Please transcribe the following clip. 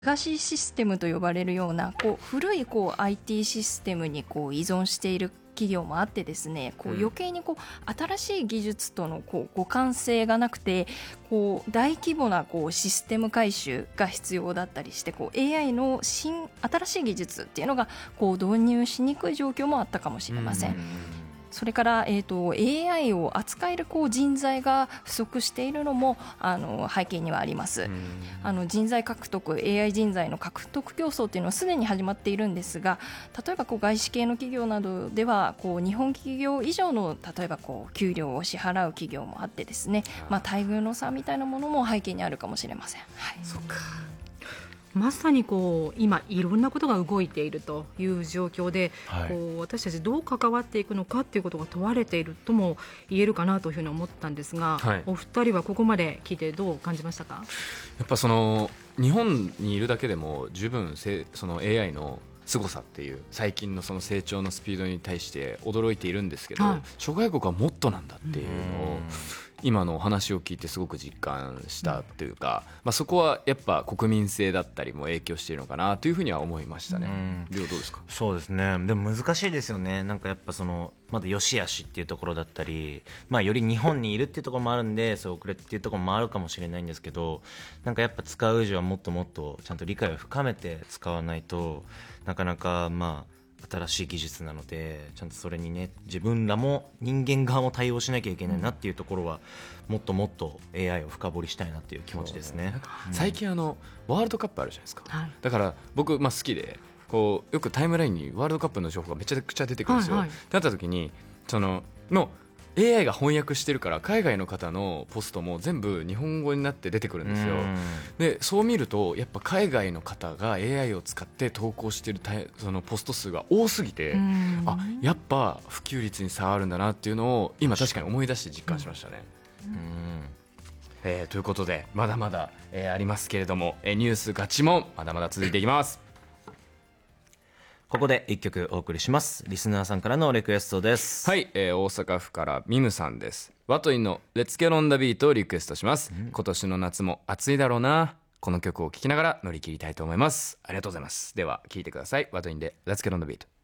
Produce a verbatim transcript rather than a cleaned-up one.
レガシーシステムと呼ばれるようなこう古いこう アイティー システムにこう依存している企業もあってですね、こう余計にこう新しい技術とのこう互換性がなくて、こう大規模なこうシステム改修が必要だったりして、こう エーアイ の新新しい技術っていうのがこう導入しにくい状況もあったかもしれません。それから、えーと、エーアイ を扱えるこう人材が不足しているのもあの背景にはあります。あの人材獲得 エーアイ 人材の獲得競争というのはすでに始まっているんですが、例えばこう外資系の企業などではこう日本企業以上の例えばこう給料を支払う企業もあってですね、まあ、待遇の差みたいなものも背景にあるかもしれません。はい、 そっか。 まさにこう今いろんなことが動いているという状況で、はい、こう私たちどう関わっていくのかということが問われているとも言えるかなというふうに思ったんですが、はい、お二人はここまで聞いてどう感じましたか？ やっぱその日本にいるだけでも十分せその エーアイ の凄さっていう最近のその成長のスピードに対して驚いているんですけど、はい、諸外国はもっとなんだっていうのを今のお話を聞いてすごく実感したというか、まあ、そこはやっぱ国民性だったりも影響しているのかなというふうには思いましたね。りょうどうですか？ そうですね、でも難しいですよね。なんかやっぱそのまだ良し悪しっていうところだったり、まあ、より日本にいるっていうところもあるんでそう遅れっていうところもあるかもしれないんですけど、なんかやっぱ使う以上はもっともっとちゃんと理解を深めて使わないとなかなかまあ新しい技術なので、ちゃんとそれにね自分らも人間側も対応しなきゃいけないなっていうところは、もっともっと エーアイ を深掘りしたいなっていう気持ちですね。 うん、最近あのワールドカップあるじゃないですか、はい、だから僕、まあ、好きでこうよくタイムラインにワールドカップの情報がめちゃくちゃ出てくるんですよ。はいはい、ってなった時にそののエーアイ が翻訳してるから海外の方のポストも全部日本語になって出てくるんですよ。でそう見るとやっぱ海外の方が エーアイ を使って投稿してるそのポスト数が多すぎて、あやっぱ普及率に差があるんだなっていうのを今確かに思い出して実感しましたね。うんえー、ということでまだまだ、えー、ありますけれども、えー、ニュースガチ問まだまだ続いていきます。 ここで一曲お送りします。リスナーさんからのリクエストです。 はい、えー、大阪府からミムさんです。ワトインのレッツゲロンダビートをリクエストします。うん、今年の夏も暑いだろうな。この曲を聴きながら乗り切りたいと思います。ありがとうございます。では聴いてください。ワトインでレッツゲロンダビート。